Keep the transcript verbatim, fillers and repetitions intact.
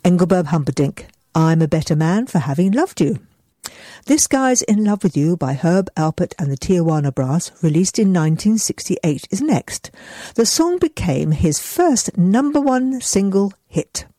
Engelbert Humperdinck, I'm a Better Man for Having Loved You. This Guy's in Love with You by Herb Alpert and the Tijuana Brass, released in nineteen sixty-eight, is next. The song became his first number one single hit.